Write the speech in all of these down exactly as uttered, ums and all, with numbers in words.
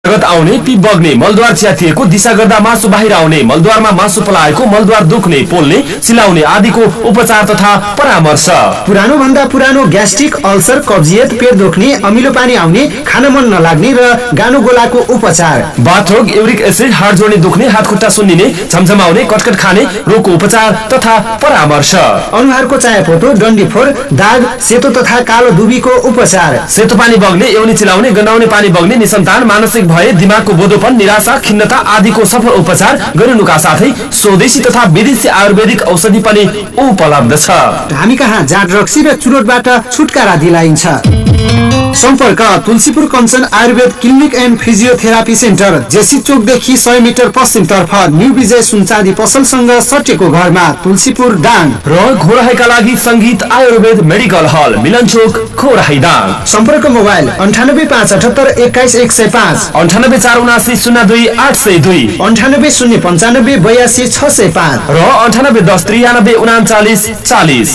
रगत आउने पी बग्ने मलद्वार च्यातिएको दिशा गर्दा मासु बाहिर आउने मलद्वारमा मासु पलाएको मलद्वार दुख्ने पोल्ने सिलाउने आदिको उपचार तथा परामर्श। पुरानो भन्दा पुरानो ग्यास्ट्रिक अल्सर कब्जियत पेट दुख्ने अमिलो पानी आउने खान मन नलाग्ने र गानो गोलाको उपचार। बाथरोग युरिक एसिड हाड जोड्ने दुख्ने हात खुट्टा सुन्निने झमझमाउने कटकट खाने रोगको उपचार तथा परामर्श। अनुहारको चायापोतो डन्डीफोर दाग सेतो तथा कालो दुबीको उपचार। सेतो पानी बग्ने एउनी चिलाउने गन्नाउने पानी बग्ने निसन्तान मानसिक भए दिमागको बोधोपन निराशा खिन्नता आदिको सफल उपचार गरिनुका साथै स्वदेशी तथा विदेशी आयुर्वेदिक औषधि पनि उपलब्ध छ। हामी कहाँ जाँड रक्सी र चुरोटबाट छुटकारा दिलाइन्छ। सम्पर्क Tulsipur Kanchan Ayurveda clinic and physiotherapy centre, JC चोकदेखि सय मिटर पश्चिम तर्फ न्यू विजय सुनचाँदी पसलसँग सटेको घरमा तुलसीपुर दाङ। र घोराहीका लागि संगीत आयुर्वेद मेडिकल हल मिलन चोक घोराही दाङ। सम्पर्क मोबाइल अन्ठानब्बे पाँच अठहत्तर एक्काइस एक सय पाँच, अन्ठानब्बे चार उनासी शून्य दुई आठ सय दुई, अन्ठानब्बे शून्य पन्चानब्बे बयासी छ सय पाँच र अन्ठानब्बे दस त्रियानब्बे उनाचालिस चालिस।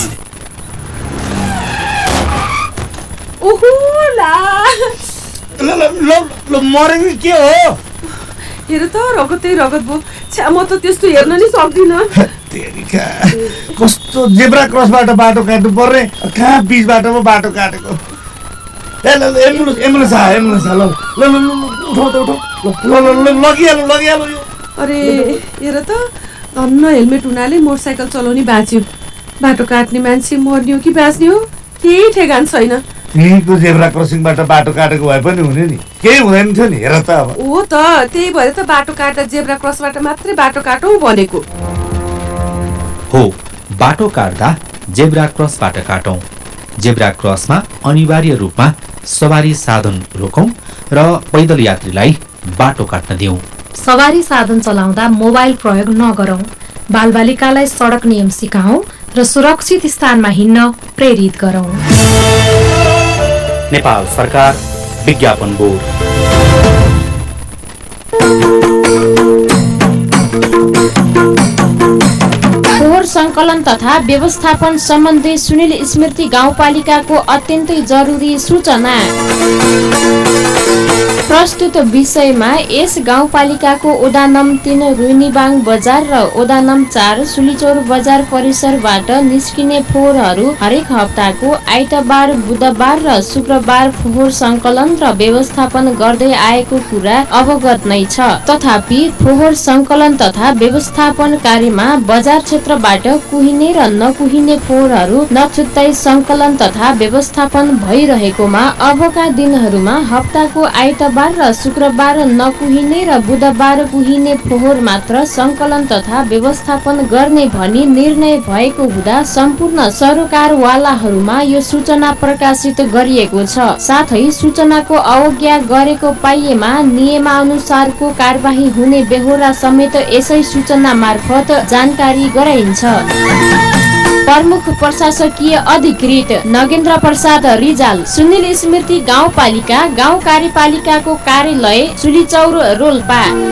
मरेको के हो? हेर त रगतै रगत भयो। छ्या म त त्यस्तो हेर्न नि सक्दिन। कस्तो जेब्रा क्रसबाट बाटो काट्नु पर्ने, कहाँ बीच बाटोमा बाटो काटेको। ए ल एम्बुलेन्स एम्बुलेन्स आ एम्बुलेन्स आ ल ल ल उठो उठो ल ल ल लगिहाल्नु लगिहाल्नु यो। अरे हेर त धन्न हेलमेट हुनाले मोटरसाइकल चलाउने बाँच्यो। बाटो काट्ने मान्छे मर्ने हो कि बाँच्ने हो केही ठेगान छैन। तिमीको जेब्रा क्रसिङबाट बाटो काटेको भए पनि हुने नि, केही हुँदैन थियो नि। हेर त अब हो त त्यही भएर त बाटो काट्दा जेब्रा क्रसबाट मात्रै बाटो काटौँ भनेको हो। बाटो काट्दा जेब्रा क्रसबाट काटौँ। जेब्रा क्रसमा अनिवार्य रूपमा सवारी साधन रोकौं र पैदल यात्रीलाई बाटो काट्न दिउँ। सवारी साधन चलाउँदा मोबाइल प्रयोग नगरौं। बालबालिकालाई सडक नियम सिकाऊं र सुरक्षित स्थानमा हिँड्न प्रेरित गरौं। नेपाल सरकार विज्ञापन बोर्ड। फोहोर संकलन तथा व्यवस्थापन सम्बन्धी सुनिल स्मृति गाउँपालिकाको अत्यन्तै जरुरी सूचना। प्रस्तुत विषयमा यस गाउँपालिकाको ओडा नम तीन रुइनीबाङ बजार र ओडा नम चार सुलीचौर बजार परिसरबाट निस्किने फोहोरहरू हरेक हप्ताको आइतबार बुधबार र शुक्रबार फोहोर संकलन र व्यवस्थापन गर्दै आएको कुरा अवगत नै छ। तथापि फोहोर संकलन तथा व्यवस्थापन कार्यमा बजार क्षेत्रबाट कुहिने र नकुहिने फोहोरहरू नछुट्दै संकलन तथा व्यवस्थापन भइरहेकोमा अबका दिनहरूमा हप्ताको आइतबार र शुक्रबार नकुहिने र बुधबार कुहिने फोहोर मात्र संकलन तथा व्यवस्थापन गर्ने भनी निर्णय भएको हुँदा सम्पूर्ण सरोकारवालाहरूमा यो सूचना प्रकाशित गरिएको छ। साथै सूचनाको अवज्ञा गरेको पाइएमा नियमानुसारको कारबाही हुने बेहोरा समेत यसै सूचना मार्फत जानकारी गराइन्छ। प्रमुख प्रशासकीय अधिकृत नगेन्द्र प्रसाद रिजाल, सुनिल स्मृति गाउँपालिका गाउँ कार्यपालिकाको कार्यालय सुलीचौर रोल्पा।